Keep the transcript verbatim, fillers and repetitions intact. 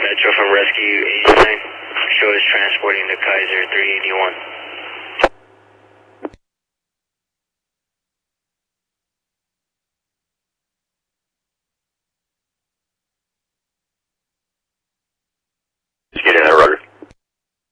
Metro from Rescue eighty-nine. Show is transporting the Kaiser three eighty-one.